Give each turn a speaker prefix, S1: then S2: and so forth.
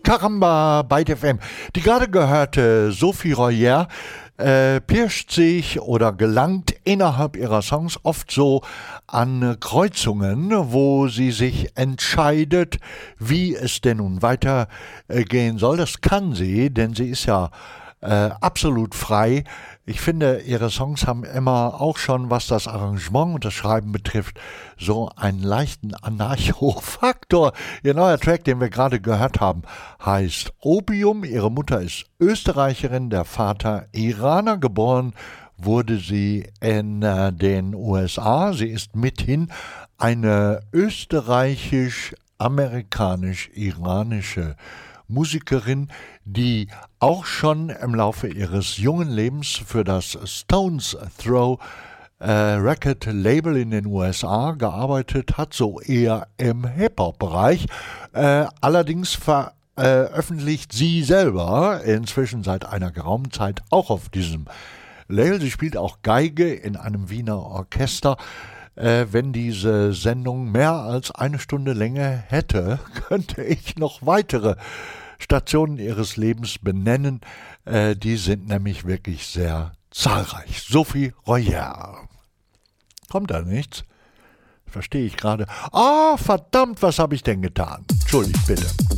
S1: Caramba bei FM. Die gerade gehörte Sophie Royer pirscht sich oder gelangt innerhalb ihrer Songs oft so an Kreuzungen, wo sie sich entscheidet, wie es denn nun weitergehen soll. Das kann sie, denn sie ist ja absolut frei. Ich finde, ihre Songs haben immer auch schon, was das Arrangement und das Schreiben betrifft, so einen leichten Anarcho-Faktor. Ihr neuer Track, den wir gerade gehört haben, heißt Opium. Ihre Mutter ist Österreicherin, der Vater Iraner. Geboren wurde sie in den USA. Sie ist mithin eine österreichisch-amerikanisch-iranische Musikerin, die auch schon im Laufe ihres jungen Lebens für das Stones Throw Record Label in den USA gearbeitet hat, so eher im Hip-Hop-Bereich. Allerdings veröffentlicht sie selber inzwischen seit einer geraumen Zeit auch auf diesem Label. Sie spielt auch Geige in einem Wiener Orchester. Wenn diese Sendung mehr als eine Stunde Länge hätte, könnte ich noch weitere Stationen ihres Lebens benennen. Die sind nämlich wirklich sehr zahlreich. Sophie Royer. Kommt da nichts? Verstehe ich gerade. Ah, verdammt, was habe ich denn getan? Entschuldigt bitte.